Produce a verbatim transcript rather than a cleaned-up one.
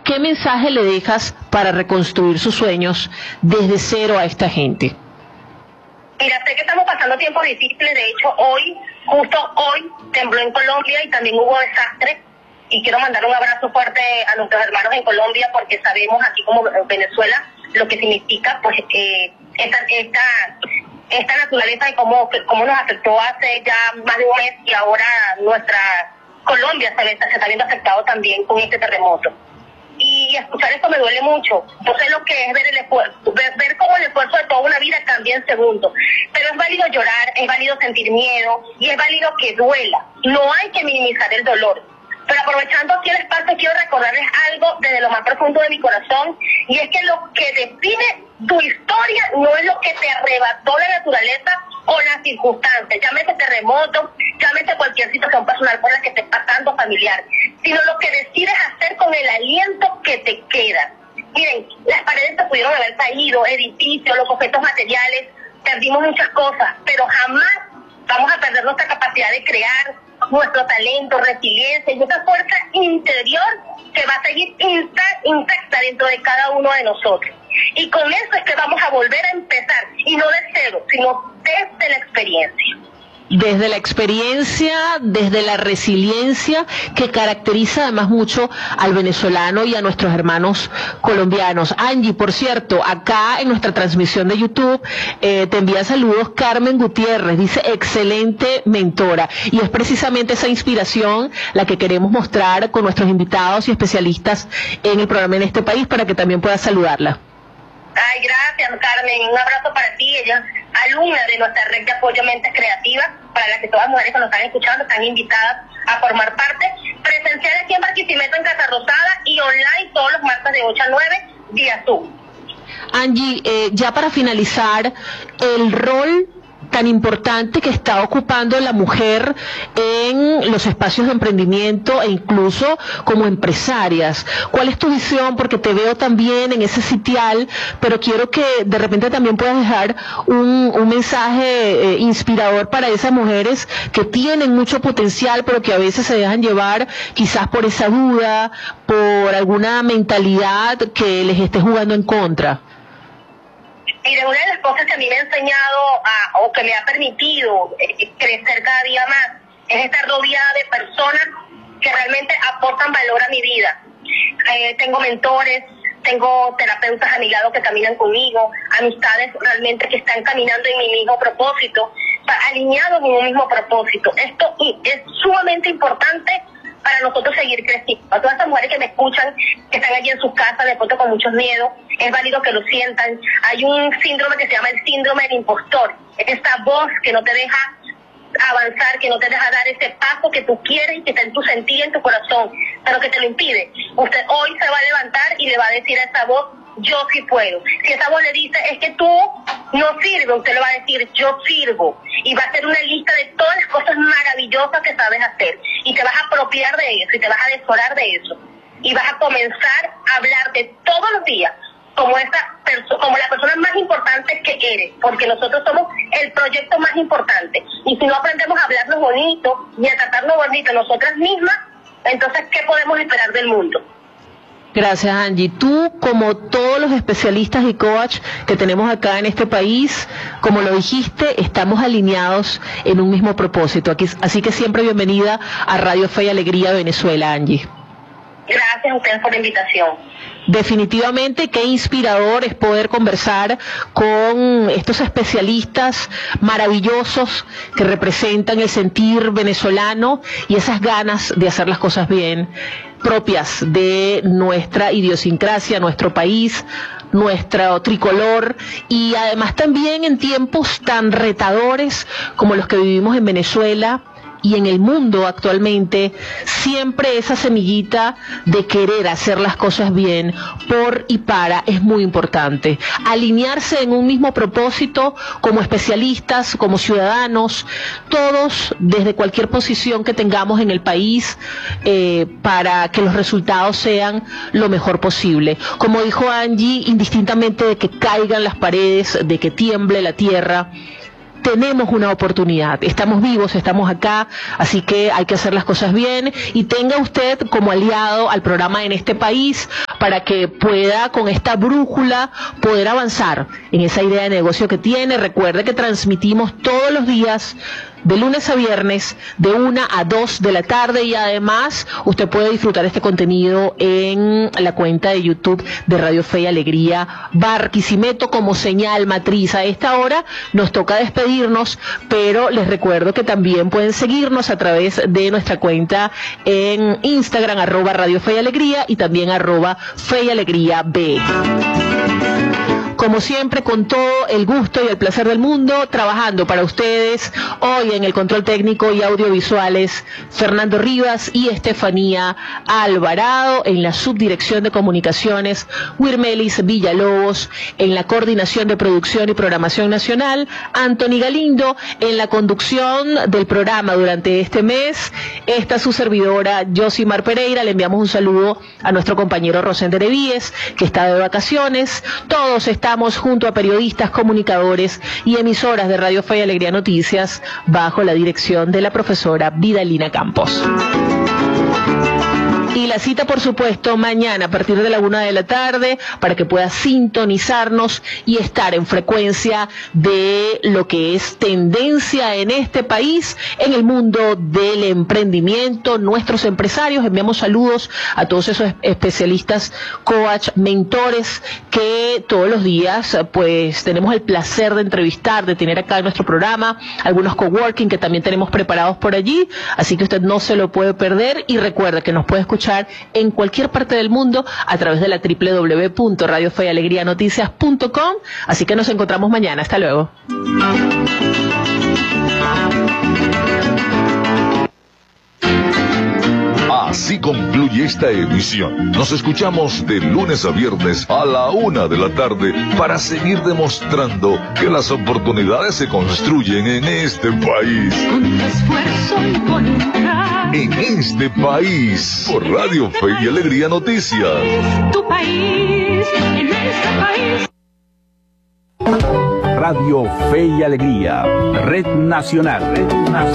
¿qué mensaje le dejas para reconstruir sus sueños desde cero a esta gente? Mira, sé que estamos pasando tiempos difíciles. De hecho, hoy, justo hoy, tembló en Colombia y también hubo desastre. Y quiero mandar un abrazo fuerte a nuestros hermanos en Colombia, porque sabemos aquí como Venezuela lo que significa pues eh, esta, esta, esta naturaleza y cómo, cómo nos afectó hace ya más de un mes, y ahora nuestra Colombia se, ve, se está viendo afectado también con este terremoto. Y escuchar esto me duele mucho. Yo sé lo que es ver el esfuerzo, ver, ver cómo el esfuerzo de toda una vida cambia en segundos. Pero es válido llorar, es válido sentir miedo y es válido que duela. No hay que minimizar el dolor. Pero aprovechando aquí el espacio, quiero recordarles algo desde lo más profundo de mi corazón, y es que lo que define tu historia no es lo que te arrebató la naturaleza o las circunstancias, llámese terremoto, llámese cualquier situación personal por la que estés pasando, familiar, sino lo que decides hacer con el aliento que te queda. Miren, las paredes se pudieron haber caído, edificios, los objetos materiales, perdimos muchas cosas, pero jamás vamos a perder nuestra capacidad de crear, nuestro talento, resiliencia y esa fuerza interior que va a seguir intacta dentro de cada uno de nosotros. Y con eso es que vamos a volver a empezar, y no de cero, sino desde la experiencia. Desde la experiencia, desde la resiliencia que caracteriza además mucho al venezolano y a nuestros hermanos colombianos. Angie, por cierto, acá en nuestra transmisión de YouTube eh, te envía saludos Carmen Gutiérrez, dice excelente mentora, y es precisamente esa inspiración la que queremos mostrar con nuestros invitados y especialistas en el programa en este país, para que también puedas saludarla. Ay, gracias, Carmen. Un abrazo para ti. Ella es alumna de nuestra red de apoyo Mentes Creativas, para la que todas las mujeres que nos están escuchando están invitadas a formar parte. Presencial aquí en Barquisimeto, en Casa Rosada, y online todos los martes de ocho a nueve, vía Zoom. Angie, eh, ya para finalizar, el rol tan importante que está ocupando la mujer en los espacios de emprendimiento e incluso como empresarias. ¿Cuál es tu visión? Porque te veo también en ese sitial, pero quiero que de repente también puedas dejar un, un mensaje eh, inspirador para esas mujeres que tienen mucho potencial, pero que a veces se dejan llevar quizás por esa duda, por alguna mentalidad que les esté jugando en contra. Mire, una de las cosas que a mí me ha enseñado a, o que me ha permitido eh, crecer cada día más es estar rodeada de personas que realmente aportan valor a mi vida. Eh, tengo mentores, tengo terapeutas a mi lado que caminan conmigo, amistades realmente que están caminando en mi mismo propósito, alineados en un mismo propósito. Esto es sumamente importante para nosotros seguir creciendo. A todas esas mujeres que me escuchan, que están allí en sus casas, de pronto con muchos miedos, es válido que lo sientan. Hay un síndrome que se llama el síndrome del impostor. Es esta voz que no te deja avanzar, que no te deja dar ese paso que tú quieres y que está en tu sentir, en tu corazón, pero que te lo impide. Usted hoy se va a levantar y le va a decir a esa voz, yo sí puedo. Si esa voz le dice, es que tú no sirves, usted le va a decir, yo sirvo. Y va a hacer una lista de todas las cosas maravillosas que sabes hacer. Y te vas a apropiar de eso, y te vas a desorar de eso. Y vas a comenzar a hablarte todos los días como esa perso- como la persona más importante que eres, porque nosotros somos el proyecto más importante. Y si no aprendemos a hablarnos bonito y a tratarnos bonito nosotras mismas, entonces, ¿qué podemos esperar del mundo? Gracias, Angie. Tú, como todos los especialistas y coach que tenemos acá en este país, como lo dijiste, estamos alineados en un mismo propósito. Aquí, así que siempre bienvenida a Radio Fe y Alegría de Venezuela, Angie. Gracias a ustedes por la invitación. Definitivamente, qué inspirador es poder conversar con estos especialistas maravillosos que representan el sentir venezolano y esas ganas de hacer las cosas bien, propias de nuestra idiosincrasia, nuestro país, nuestro tricolor, y además también en tiempos tan retadores como los que vivimos en Venezuela y en el mundo actualmente, siempre esa semillita de querer hacer las cosas bien por y para es muy importante. Alinearse en un mismo propósito como especialistas, como ciudadanos, todos desde cualquier posición que tengamos en el país, eh, para que los resultados sean lo mejor posible. Como dijo Angie, indistintamente de que caigan las paredes, de que tiemble la tierra, tenemos una oportunidad, estamos vivos, estamos acá, así que hay que hacer las cosas bien, y tenga usted como aliado al programa En Este País para que pueda con esta brújula poder avanzar en esa idea de negocio que tiene. Recuerde que transmitimos todos los días de lunes a viernes de una a dos de la tarde, y además usted puede disfrutar este contenido en la cuenta de YouTube de Radio Fe y Alegría Barquisimeto como señal matriz. A esta hora nos toca despedirnos, pero les recuerdo que también pueden seguirnos a través de nuestra cuenta en Instagram, arroba Radio Fe y Alegría, y también arroba Fe y Alegría B. Como siempre, con todo el gusto y el placer del mundo, trabajando para ustedes, hoy en el control técnico y audiovisuales, Fernando Rivas y Estefanía Alvarado, en la subdirección de comunicaciones, Wirmelis Villalobos, en la coordinación de producción y programación nacional, Anthony Galindo, en la conducción del programa durante este mes, esta su servidora, Josimar Pereira. Le enviamos un saludo a nuestro compañero Rosendo Nevíes, que está de vacaciones. Todos están Estamos junto a periodistas, comunicadores y emisoras de Radio Fe y Alegría Noticias bajo la dirección de la profesora Vidalina Campos. Y la cita, por supuesto, mañana a partir de la una de la tarde para que pueda sintonizarnos y estar en frecuencia de lo que es tendencia en este país, en el mundo del emprendimiento. Nuestros empresarios, enviamos saludos a todos esos especialistas, coach, mentores que todos los días pues tenemos el placer de entrevistar, de tener acá en nuestro programa, algunos coworking que también tenemos preparados por allí, así que usted no se lo puede perder. Y recuerda que nos puede escuchar en cualquier parte del mundo a través de la doble u doble u doble u punto radio fe y alegría noticias punto com. Así que nos encontramos mañana. Hasta luego. Así concluye esta emisión. Nos escuchamos de lunes a viernes a la una de la tarde para seguir demostrando que las oportunidades se construyen en este país. Con esfuerzo y voluntad. En este país, por Radio Fe y Alegría Noticias. Es tu país, en este país. Radio Fe y Alegría, Red Nacional. Red Nacional.